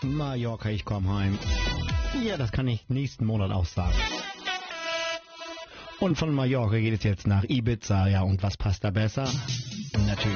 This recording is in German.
Mallorca, ich komm heim. Ja, das kann ich nächsten Monat auch sagen. Und von Mallorca geht es jetzt nach Ibiza, ja, und was passt da besser? Natürlich